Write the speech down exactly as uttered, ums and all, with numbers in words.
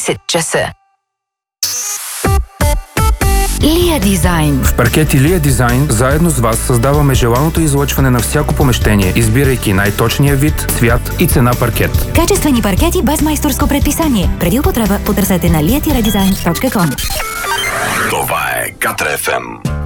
десет часа. Лия Дизайн. В паркети Лия Дизайн заедно с вас създаваме желаното излъчване на всяко помещение, избирайки най-точния вид, цвят и цена паркет. Качествени паркети без майсторско предписание. Преди употреба потърсете на лия дизайн точка ком. Това е Катра еф ем.